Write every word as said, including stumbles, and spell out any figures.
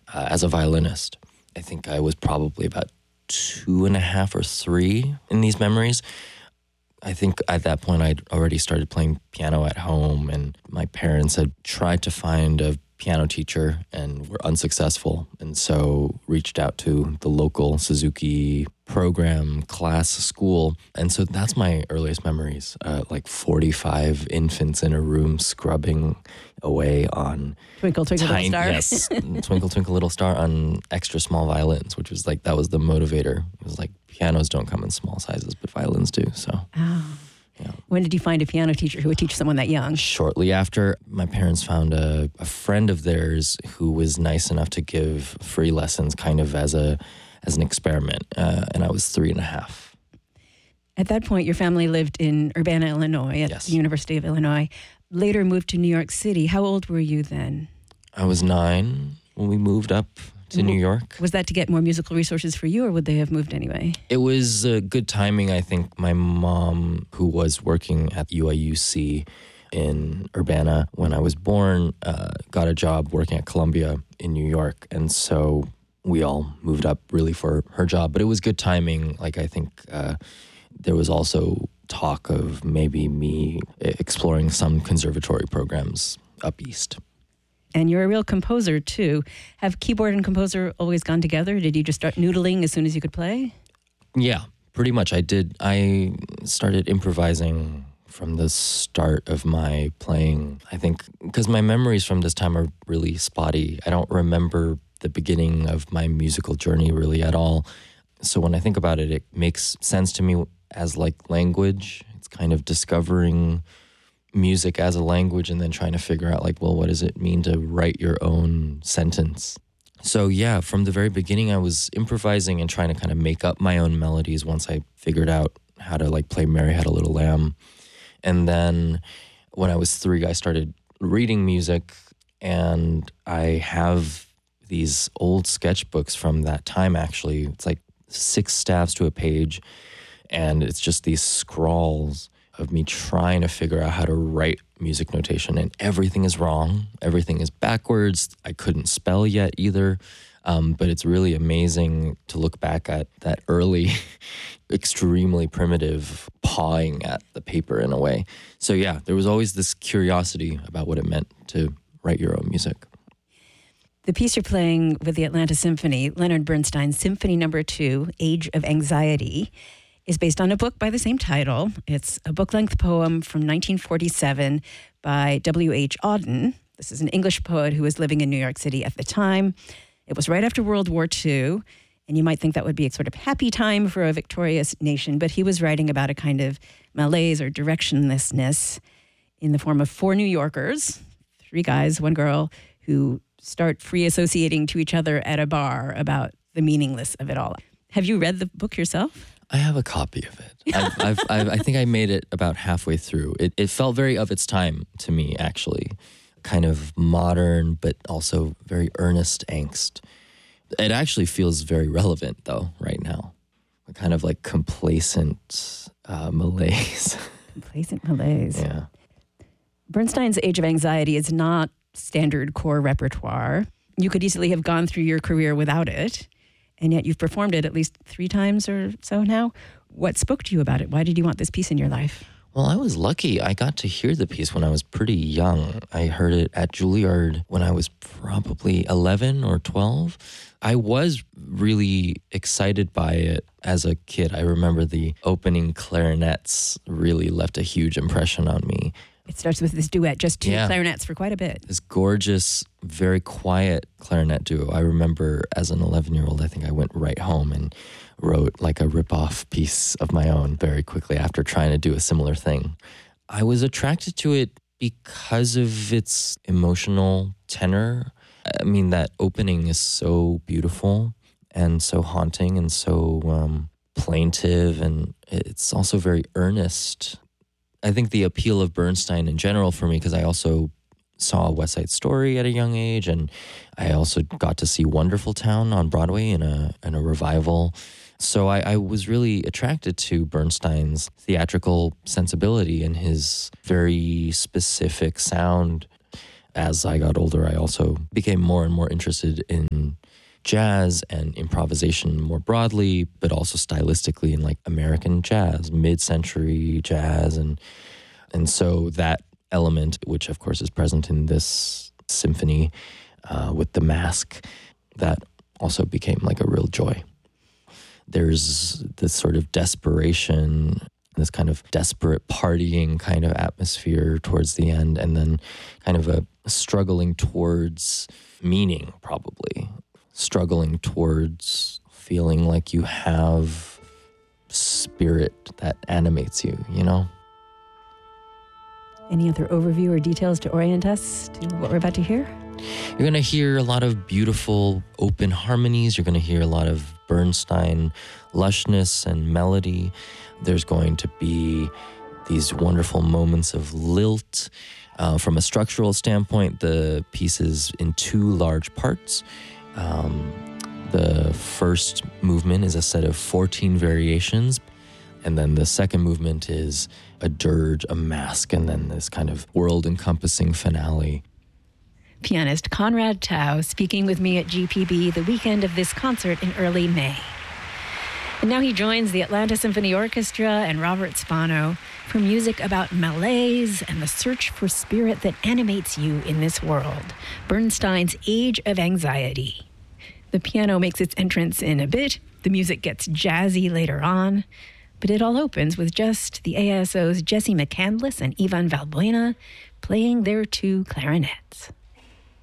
uh, as a violinist. I think I was probably about two and a half or three in these memories. I think at that point I'd already started playing piano at home, and my parents had tried to find a piano teacher and were unsuccessful, and so reached out to the local Suzuki program class school. And so that's my earliest memories, uh, like forty-five infants in a room scrubbing away on Twinkle, Twinkle, tiny, Little Star. yes, Twinkle, Twinkle, Little Star on extra small violins, which was like, that was the motivator. It was like, pianos don't come in small sizes, but violins do, so. Oh. Yeah. When did you find a piano teacher who would teach someone that young? Shortly after, my parents found a, a friend of theirs who was nice enough to give free lessons kind of as a as an experiment, uh, and I was three and a half. At that point, your family lived in Urbana, Illinois, at Yes. the University of Illinois. Later moved to New York City. How old were you then? I was nine when we moved up to New York. Was that to get more musical resources for you, or would they have moved anyway? It was uh, good timing. I think my mom, who was working at U I U C in Urbana when I was born, uh, got a job working at Columbia in New York. And so we all moved up really for her job. But it was good timing. Like, I think uh, there was also talk of maybe me exploring some conservatory programs up east. And you're a real composer, too. Have keyboard and composer always gone together? Did you just start noodling as soon as you could play? Yeah, pretty much. I did. I started improvising from the start of my playing, I think, because my memories from this time are really spotty. I don't remember the beginning of my musical journey really at all. So when I think about it, it makes sense to me as like language. It's kind of discovering music as a language and then trying to figure out like, well, what does it mean to write your own sentence? So yeah, from the very beginning, I was improvising and trying to kind of make up my own melodies once I figured out how to like play Mary Had a Little Lamb. And then when I was three, I started reading music, and I have these old sketchbooks from that time, actually. It's like six staves to a page, and it's just these scrawls of me trying to figure out how to write music notation, and everything is wrong. Everything is backwards. I couldn't spell yet either. Um, but it's really amazing to look back at that early, extremely primitive pawing at the paper in a way. So yeah, there was always this curiosity about what it meant to write your own music. The piece you're playing with the Atlanta Symphony, Leonard Bernstein's Symphony Number Two, Age of Anxiety, is based on a book by the same title. It's a book-length poem from nineteen forty-seven by W H Auden. This is an English poet who was living in New York City at the time. It was right after World War Two, and you might think that would be a sort of happy time for a victorious nation, but he was writing about a kind of malaise or directionlessness in the form of four New Yorkers, three guys, one girl, who start free associating to each other at a bar about the meaningless of it all. Have you read the book yourself? I have a copy of it. I've, I've, I've, I think I made it about halfway through. It, it felt very of its time to me, actually. Kind of modern, but also very earnest angst. It actually feels very relevant, though, right now. A kind of like complacent uh, malaise. Complacent malaise. Yeah. Bernstein's Age of Anxiety is not standard core repertoire. You could easily have gone through your career without it, and yet you've performed it at least three times or so now. What spoke to you about it? Why did you want this piece in your life? Well, I was lucky. I got to hear the piece when I was pretty young. I heard it at Juilliard when I was probably eleven or twelve. I was really excited by it as a kid. I remember the opening clarinets really left a huge impression on me. It starts with this duet, just two Yeah. clarinets for quite a bit. This gorgeous, very quiet clarinet duo. I remember as an eleven-year-old, I think I went right home and wrote like a rip-off piece of my own very quickly after trying to do a similar thing. I was attracted to it because of its emotional tenor. I mean, that opening is so beautiful and so haunting and so um, plaintive, and it's also very earnest. I think the appeal of Bernstein in general for me, because I also saw West Side Story at a young age, and I also got to see Wonderful Town on Broadway in a in a revival. So I, I was really attracted to Bernstein's theatrical sensibility and his very specific sound. as I got older, I also became more and more interested in jazz and improvisation more broadly, but also stylistically in like American jazz, mid-century jazz. And and so that element, which of course is present in this symphony uh, with the mask, that also became like a real joy. There's this sort of desperation, this kind of desperate partying kind of atmosphere towards the end, and then kind of a struggling towards meaning, probably. Struggling towards feeling like you have spirit that animates you, you know? Any other overview or details to orient us to what we're about to hear? You're going to hear a lot of beautiful open harmonies. You're going to hear a lot of Bernstein lushness and melody. There's going to be these wonderful moments of lilt. Uh, from a structural standpoint, the piece is in two large parts. Um, the first movement is a set of fourteen variations, and then the second movement is a dirge, a mask, and then this kind of world-encompassing finale. Pianist Conrad Tao speaking with me at G P B the weekend of this concert in early May. And now he joins the Atlanta Symphony Orchestra and Robert Spano for music about malaise and the search for spirit that animates you in this world, Bernstein's Age of Anxiety. The piano makes its entrance in a bit, the music gets jazzy later on, but it all opens with just the A S O's Jesse McCandless and Ivan Valbuena playing their two clarinets.